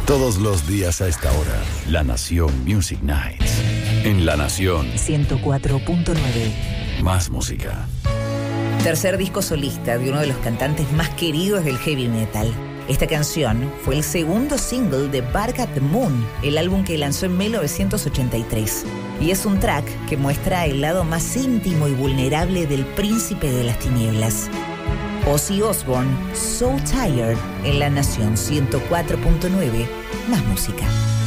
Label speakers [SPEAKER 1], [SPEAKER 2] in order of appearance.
[SPEAKER 1] Todos los días a esta hora, La Nación Music Nights. En La Nación
[SPEAKER 2] 104.9.
[SPEAKER 1] Más música.
[SPEAKER 2] Tercer disco solista de uno de los cantantes más queridos del heavy metal. Esta canción fue el segundo single de Bark at the Moon, el álbum que lanzó en 1983. Y es un track que muestra el lado más íntimo y vulnerable del príncipe de las tinieblas. Ozzy Osbourne, So Tired, en La Nación 104.9, más música.